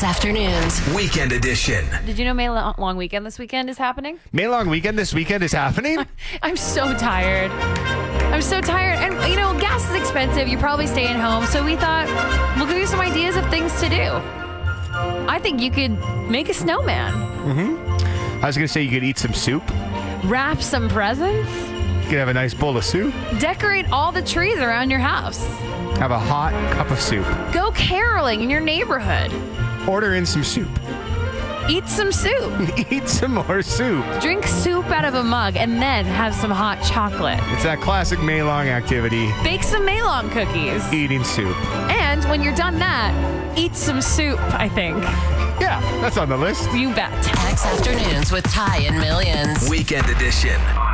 Afternoons. Weekend edition. Did you know May Long Weekend this weekend is happening? May Long Weekend this weekend is happening? I'm so tired. And, gas is expensive. You're probably staying home. So we thought we'll give you some ideas of things to do. I think you could make a snowman. I was going to say you could eat some soup. Wrap some presents. You could have a nice bowl of soup. Decorate all the trees around your house. Have a hot cup of soup. Go caroling in your neighborhood. Order in some soup. Eat some soup. Eat some more soup. Drink soup out of a mug and then have some hot chocolate. It's that classic May Long activity. Bake some Maylong cookies. Eating soup. And when you're done that, eat some soup, I think. Yeah, that's on the list. You bet. X Afternoons with Ty and Millions. Weekend edition.